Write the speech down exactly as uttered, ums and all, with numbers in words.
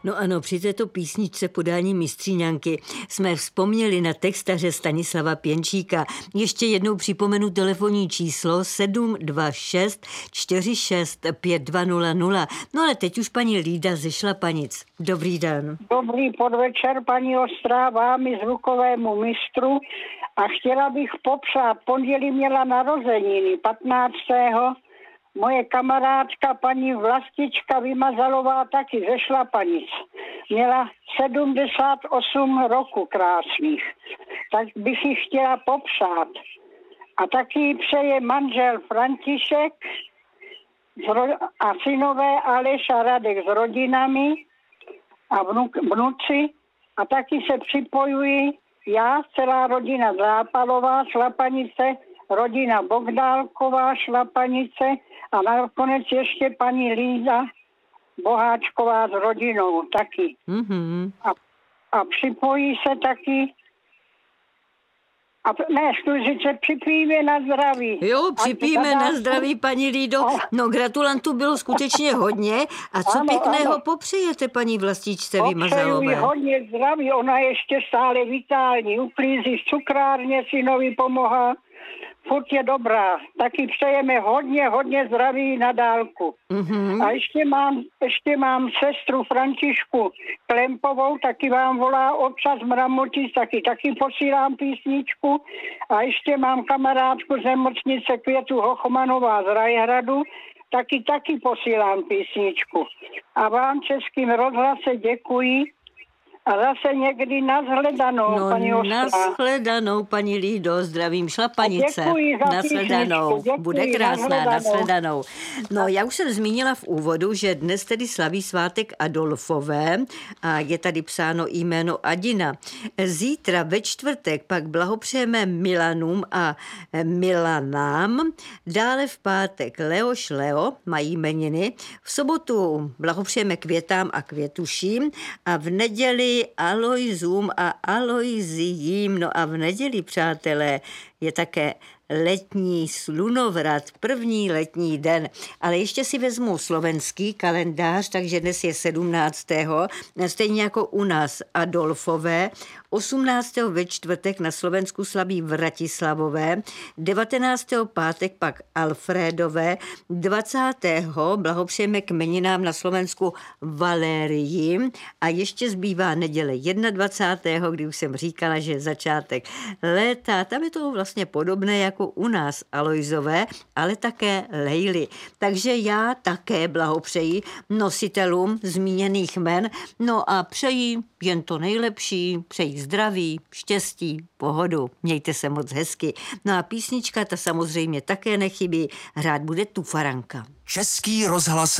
No ano, při této písničce podání mistříňanky jsme vzpomněli na textaře Stanislava Pěnčíka. Ještě jednou připomenu telefonní číslo sedm dva šest čtyři šest pět dva nula nula. No ale teď už paní Lída ze Šlapanic. Dobrý den. Dobrý podvečer, paní Ostrá, vámi zvukovému mistru. A chtěla bych popřát, pondělí měla narozeniny, patnáctého Moje kamarádka paní Vlastička Vymazalová taky ze Šlapanic. Měla sedmdesát osm roku krásných. Tak bych ji chtěla popřát. A taky přeje manžel František a synové Aleš a Radek s rodinami a vnuk, vnuci. A taky se připojuji já, celá rodina Zápalová, Šlapanice, rodina Bogdálková, Šlapanice a nakonec ještě paní Líza Boháčková s rodinou taky. Mm-hmm. A, a připojí se taky a ne, služice, připijeme na zdraví. Jo, připijeme na zdraví, paní Lído. No, gratulantů bylo skutečně hodně. A co ano, pěkného ano. popřejete paní Vlastičce Popřeju Vymazalové? hodně zdraví, ona ještě stále vitální, uklízí v cukrárně, synovi pomohá. Furt je dobrá. Taky přejeme hodně, hodně zdraví na dálku. Mm-hmm. A ještě mám, ještě mám sestru Františku Klempovou, taky vám volá občas Mramotic, taky, taky posílám písničku. A ještě mám kamarádku z nemocnice Květu Hochmanová z Rajhradu, taky, taky posílám písničku. A vám Českým rozhlase děkuji. A zase někdy nashledanou, No, paní Ostrá. nashledanou, paní Lído, zdravím Šlapanice. Děkuji za Nashledanou, písničku, bude děkuji, krásná, nashledanou. nashledanou. No, já už jsem zmínila v úvodu, že dnes tedy slaví svátek Adolfové a je tady psáno jméno Adina. Zítra ve čtvrtek pak blahopřejeme Milanům a Milanám. Dále v pátek Leoš Leo mají jmeniny. V sobotu blahopřejeme Květám a Květuším a v neděli Alojzům a Alojzijím. No a v neděli, přátelé, je také letní slunovrat, první letní den. Ale ještě si vezmu slovenský kalendář, takže dnes je sedmnáctého Stejně jako u nás Adolfové. osmnáctého ve čtvrtek na Slovensku slaví Vratislavové. devatenáctého pátek pak Alfrédové. dvacátého blahopřejeme k jmeninám na Slovensku Valérii. A ještě zbývá neděle dvacátého prvního kdy už jsem říkala, že začátek léta. Tam je to vlastně podobné jako u nás Alojzové, ale také Lejly. Takže já také blahopřeji nositelům zmíněných jmen. No a přeji jen to nejlepší, přeji zdraví, štěstí, pohodu. Mějte se moc hezky. No a písnička ta samozřejmě také nechybí. Hrát bude Tufaranka. Český rozhlas